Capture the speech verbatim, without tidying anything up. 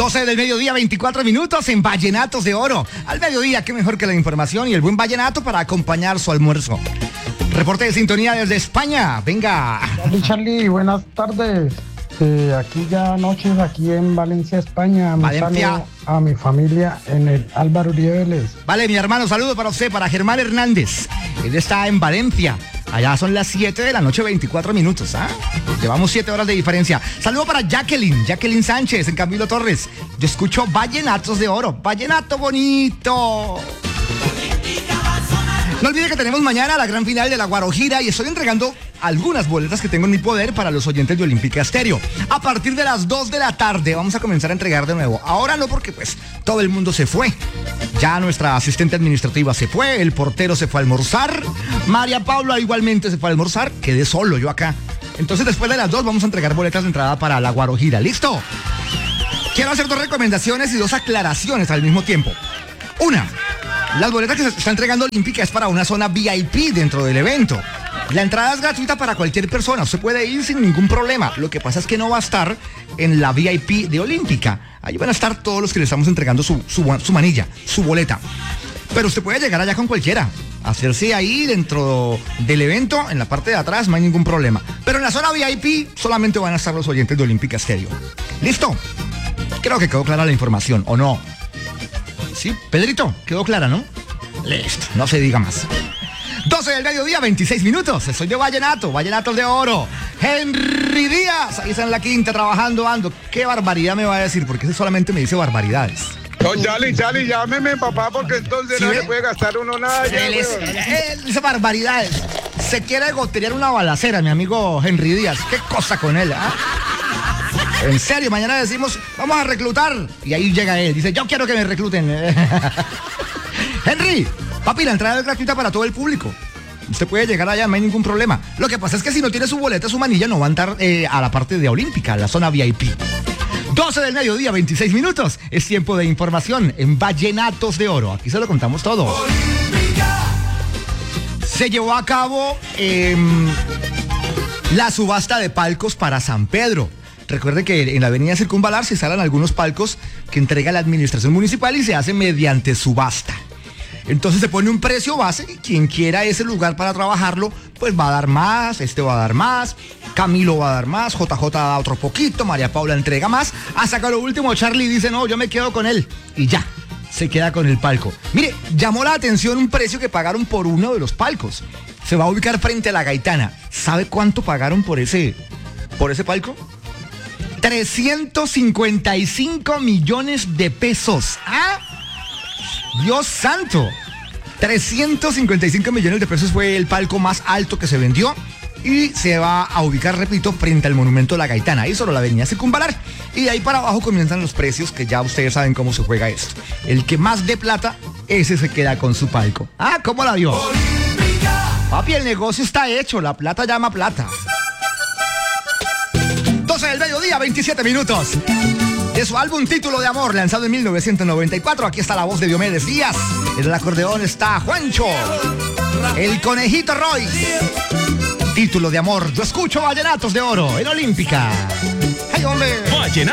doce del mediodía, veinticuatro minutos en Vallenatos de Oro. Al mediodía, qué mejor que la información y el buen vallenato para acompañar su almuerzo. Reporte de sintonía desde España. Venga. Charlie, Charlie, buenas tardes. Eh, aquí ya noches, aquí en Valencia, España. Me Valencia. saludo a mi familia en el Álvaro Uribe Vélez. Vale, mi hermano, saludo para usted, para Germán Hernández. Él está en Valencia. Allá son las siete de la noche, veinticuatro minutos, ¿ah? Llevamos siete horas de diferencia. Saludo para Jacqueline, Jacqueline Sánchez en Camilo Torres. Yo escucho Vallenatos de Oro. Vallenato bonito. No olvide que tenemos mañana la gran final de la Guarojira y estoy entregando algunas boletas que tengo en mi poder para los oyentes de Olímpica Estéreo. A partir de las dos de la tarde vamos a comenzar a entregar de nuevo. Ahora no, porque pues todo el mundo se fue. Ya nuestra asistente administrativa se fue, el portero se fue a almorzar, María Paula igualmente se fue a almorzar, quedé solo yo acá. Entonces después de las dos vamos a entregar boletas de entrada para la Guarojira. ¿Listo? Quiero hacer dos recomendaciones y dos aclaraciones al mismo tiempo. Una, las boletas que se está entregando Olímpica es para una zona V I P dentro del evento. La entrada es gratuita para cualquier persona, usted puede ir sin ningún problema. Lo que pasa es que no va a estar en la V I P de Olímpica. Ahí van a estar todos los que le estamos entregando su, su, su manilla, su boleta. Pero usted puede llegar allá con cualquiera, hacerse ahí dentro del evento, en la parte de atrás, no hay ningún problema. Pero en la zona V I P solamente van a estar los oyentes de Olímpica Estéreo. ¿Listo? Creo que quedó clara la información, ¿o no? Sí, Pedrito, quedó clara, ¿no? Listo, no se diga más. doce del mediodía, veintiséis minutos. Soy de Vallenato, Vallenatos de Oro. Henry Díaz, ahí está en la quinta trabajando, ando. ¿Qué barbaridad me va a decir? Porque ese solamente me dice barbaridades. No, Charlie, Charlie, llámeme, papá, porque entonces ¿Sí no ve? le puede gastar uno nada. Ya, Él, es, weón. él dice barbaridades. Se quiere gotear una balacera, mi amigo Henry Díaz. ¿Qué cosa con él? ¿Ah? En serio, mañana decimos, vamos a reclutar. Y ahí llega él, dice, yo quiero que me recluten. Henry, papi, la entrada es gratuita para todo el público. Usted puede llegar allá, no hay ningún problema. Lo que pasa es que si no tiene su boleta, su manilla, no va a entrar eh, a la parte de Olímpica, a la zona V I P. doce del mediodía, veintiséis minutos. Es tiempo de información en Vallenatos de Oro. Aquí se lo contamos todo. Olímpica. Se llevó a cabo eh, la subasta de palcos para San Pedro. Recuerde que en la avenida Circunvalar se instalan algunos palcos que entrega la administración municipal y se hace mediante subasta. Entonces se pone un precio base y quien quiera ese lugar para trabajarlo, pues va a dar más, este va a dar más, Camilo va a dar más, J J da otro poquito, María Paula entrega más, hasta que lo último Charlie dice, no, yo me quedo con él, y ya, se queda con el palco. Mire, llamó la atención un precio que pagaron por uno de los palcos. Se va a ubicar frente a la Gaitana. ¿Sabe cuánto pagaron por ese, por ese palco? trescientos cincuenta y cinco millones de pesos. ¿Ah? Dios santo. trescientos cincuenta y cinco millones de pesos fue el palco más alto que se vendió y se va a ubicar, repito, frente al monumento de la Gaitana. Ahí solo la avenida Circunvalar. Y de ahí para abajo comienzan los precios, que ya ustedes saben cómo se juega esto. El que más dé plata, ese se queda con su palco. Ah, ¿cómo la vio? Papi, el negocio está hecho, la plata llama plata. doce del mediodía, veintisiete minutos. De su álbum Título de Amor, lanzado en mil novecientos noventa y cuatro, aquí está la voz de Diomedes Díaz. En el acordeón está Juancho, el Conejito Royce. Título de Amor, yo escucho Vallenatos de Oro en Olímpica. ¡Ay, hombre!